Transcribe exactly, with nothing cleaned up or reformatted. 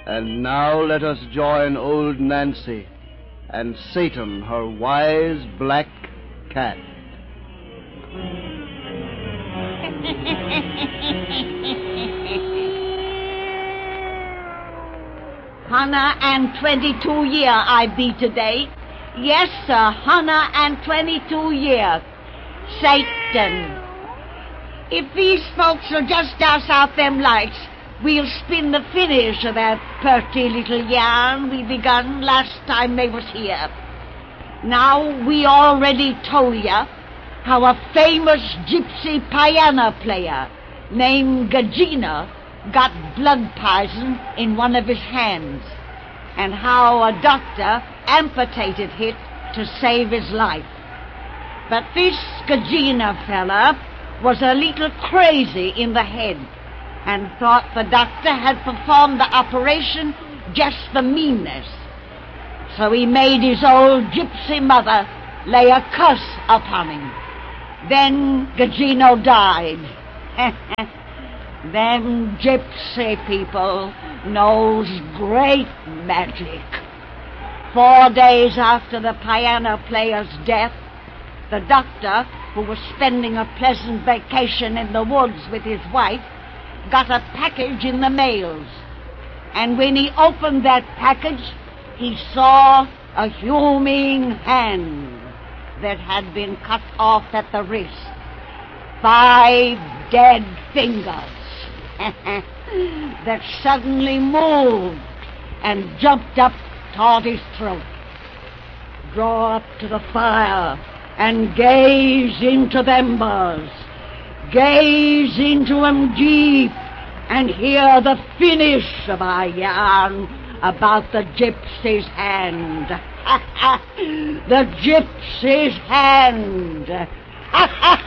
And now let us join old Nancy and Satan, her wise black cat. Hundred and twenty-two year I be today. Yes, sir, hundred and twenty-two years. Satan. If these folks will just douse out them lights, we'll spin the finish of that purty little yarn we begun last time they was here. Now, we already told ya how a famous gypsy piano player named Gagina got blood poison in one of his hands, and how a doctor amputated it to save his life. But this Gagina fella was a little crazy in the head, and thought the doctor had performed the operation just for meanness. So he made his old gypsy mother lay a curse upon him. Then Gagino died. Them gypsy people knows great magic. Four days after the piano player's death, the doctor, who was spending a pleasant vacation in the woods with his wife, got a package in the mails. And when he opened that package, he saw a human hand that had been cut off at the wrist. Five dead fingers that suddenly moved and jumped up toward his throat. Draw up to the fire and gaze into them embers. Gaze into 'em deep and hear the finish of our yarn about the gypsy's hand. The gypsy's hand.